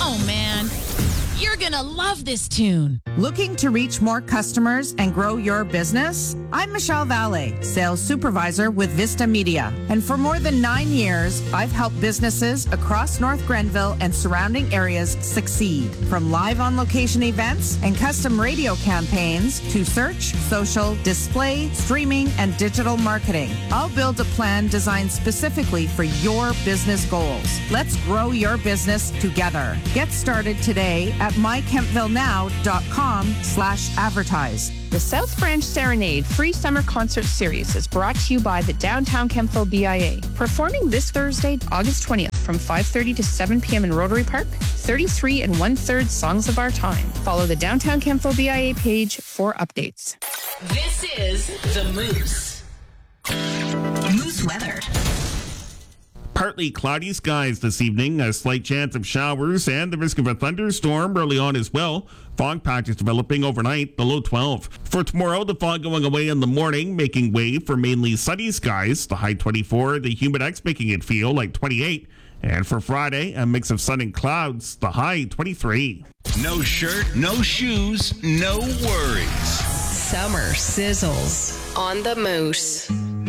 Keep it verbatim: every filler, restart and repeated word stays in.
Oh, man. You're gonna love this tune. Looking to reach more customers and grow your business? I'm Michelle Valle, Sales Supervisor with Vista Media. And for more than nine years, I've helped businesses across North Grenville and surrounding areas succeed. From live on location events and custom radio campaigns to search, social, display, streaming, and digital marketing. I'll build a plan designed specifically for your business goals. Let's grow your business together. Get started today at my kempville now dot com slash advertise. The South Branch Serenade Free Summer Concert Series is brought to you by the Downtown Kempville B I A. Performing this Thursday, August twentieth from five thirty to seven p.m. in Rotary Park, thirty-three and one-third songs of our time. Follow the Downtown Kempville B I A page for updates. This is The Moose. Moose weather. Partly cloudy skies this evening, a slight chance of showers and the risk of a thunderstorm early on as well. Fog patches developing overnight, the low twelve. For tomorrow, the fog going away in the morning, making way for mainly sunny skies, the high twenty-four, the Humidex making it feel like twenty-eight. And for Friday, a mix of sun and clouds, the high twenty-three. No shirt, no shoes, no worries. Summer sizzles on The Moose.